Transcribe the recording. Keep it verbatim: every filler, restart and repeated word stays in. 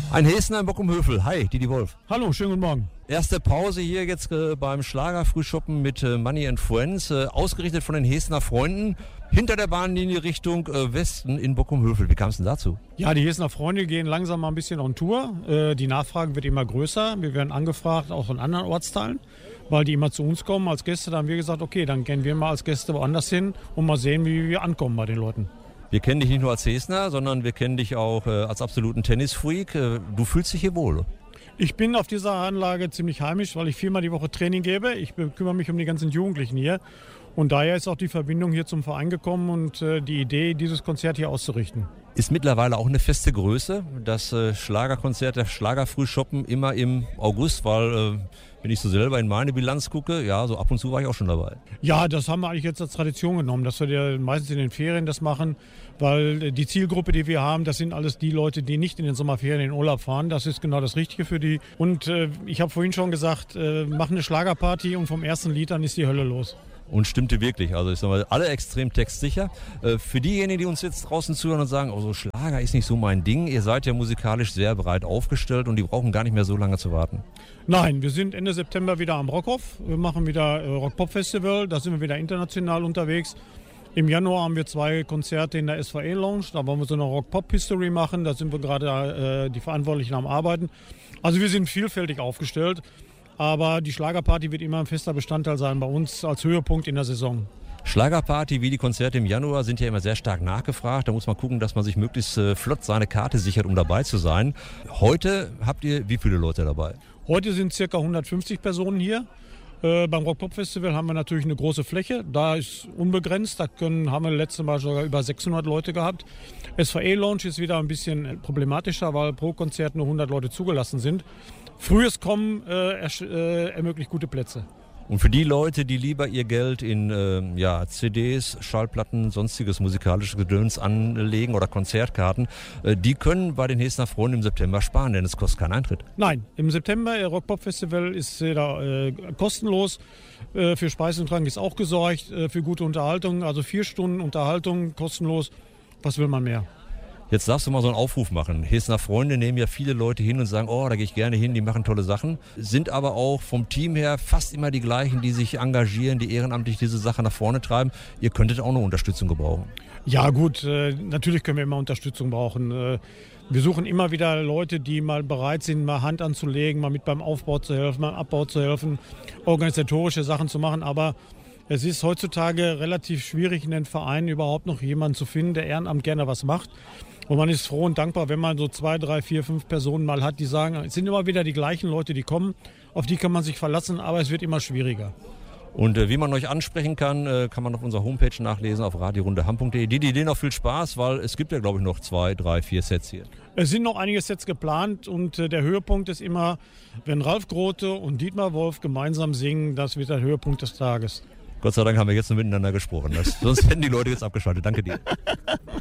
Ein Hessener in Bockum-Hövel. Hi, Didi Wolf. Hallo, schönen guten Morgen. Erste Pause hier jetzt äh, beim Schlagerfrühschoppen mit äh, Money and Friends, äh, ausgerichtet von den Hessener Freunden, hinter der Bahnlinie Richtung äh, Westen in Bockum-Hövel. Wie kam es denn dazu? Ja, die Hessener Freunde gehen langsam mal ein bisschen on Tour. Äh, die Nachfrage wird immer größer. Wir werden angefragt, auch von anderen Ortsteilen, weil die immer zu uns kommen als Gäste. Da haben wir gesagt, okay, dann gehen wir mal als Gäste woanders hin und mal sehen, wie wir ankommen bei den Leuten. Wir kennen dich nicht nur als Hessener, sondern wir kennen dich auch äh, als absoluten Tennisfreak. Äh, du fühlst dich hier wohl? Ich bin auf dieser Anlage ziemlich heimisch, weil ich viermal die Woche Training gebe. Ich kümmere mich um die ganzen Jugendlichen hier. Und daher ist auch die Verbindung hier zum Verein gekommen und äh, die Idee, dieses Konzert hier auszurichten. Ist mittlerweile auch eine feste Größe, das äh, Schlagerkonzert, der Schlagerfrühschoppen immer im August, weil äh, wenn ich so selber in meine Bilanz gucke, ja, so ab und zu war ich auch schon dabei. Ja, das haben wir eigentlich jetzt als Tradition genommen, dass wir ja meistens in den Ferien das machen, weil die Zielgruppe, die wir haben, das sind alles die Leute, die nicht in den Sommerferien in den Urlaub fahren. Das ist genau das Richtige für die. Und äh, ich habe vorhin schon gesagt, äh, machen eine Schlagerparty und vom ersten Lied an ist die Hölle los. Und stimmte wirklich. Also ich sag mal, alle extrem textsicher. Äh, für diejenigen, die uns jetzt draußen zuhören und sagen, oh, so Schlager ist nicht so mein Ding, ihr seid ja musikalisch sehr breit aufgestellt und die brauchen gar nicht mehr so lange zu warten. Nein, wir sind Ende September wieder am Rockhof. Wir machen wieder äh, Rock-Pop-Festival, da sind wir wieder international unterwegs. Im Januar haben wir zwei Konzerte in der S V E-Lounge, da wollen wir so eine Rock-Pop-History machen, da sind wir gerade äh, die Verantwortlichen am Arbeiten. Also wir sind vielfältig aufgestellt. Aber die Schlagerparty wird immer ein fester Bestandteil sein bei uns als Höhepunkt in der Saison. Schlagerparty wie die Konzerte im Januar sind ja immer sehr stark nachgefragt. Da muss man gucken, dass man sich möglichst äh, flott seine Karte sichert, um dabei zu sein. Heute habt ihr wie viele Leute dabei? Heute sind ca. hundertfünfzig Personen hier. Äh, beim Rock-Pop-Festival haben wir natürlich eine große Fläche. Da ist unbegrenzt. Da können, haben wir letztes Mal sogar über sechshundert Leute gehabt. S V E-Lounge ist wieder ein bisschen problematischer, weil pro Konzert nur hundert Leute zugelassen sind. Frühes Kommen äh, äh, ermöglicht gute Plätze. Und für die Leute, die lieber ihr Geld in äh, ja, C Ds, Schallplatten, sonstiges musikalisches Gedöns anlegen oder Konzertkarten, äh, die können bei den Hessener Freunden im September sparen, denn es kostet keinen Eintritt. Nein, im September, der Rock-Pop-Festival ist äh, da, äh, kostenlos. Äh, für Speise und Trank ist auch gesorgt, äh, für gute Unterhaltung, also vier Stunden Unterhaltung kostenlos. Was will man mehr? Jetzt darfst du mal so einen Aufruf machen. Hessener Freunde nehmen ja viele Leute hin und sagen, oh, da gehe ich gerne hin, die machen tolle Sachen. Sind aber auch vom Team her fast immer die gleichen, die sich engagieren, die ehrenamtlich diese Sache nach vorne treiben. Ihr könntet auch eine Unterstützung gebrauchen. Ja gut, äh, natürlich können wir immer Unterstützung brauchen. Äh, wir suchen immer wieder Leute, die mal bereit sind, mal Hand anzulegen, mal mit beim Aufbau zu helfen, beim Abbau zu helfen, organisatorische Sachen zu machen. Aber es ist heutzutage relativ schwierig, in den Vereinen überhaupt noch jemanden zu finden, der Ehrenamt gerne was macht. Und man ist froh und dankbar, wenn man so zwei, drei, vier, fünf Personen mal hat, die sagen, es sind immer wieder die gleichen Leute, die kommen, auf die kann man sich verlassen, aber es wird immer schwieriger. Und äh, wie man euch ansprechen kann, äh, kann man auf unserer Homepage nachlesen, auf radiorundeham punkt de. Die, die denen noch viel Spaß, weil es gibt ja, glaube ich, noch zwei, drei, vier Sets hier. Es sind noch einige Sets geplant und äh, der Höhepunkt ist immer, wenn Ralf Grote und Dietmar Wolf gemeinsam singen, das wird der Höhepunkt des Tages. Gott sei Dank haben wir jetzt nur miteinander gesprochen. Das, sonst hätten die Leute jetzt abgeschaltet. Danke dir.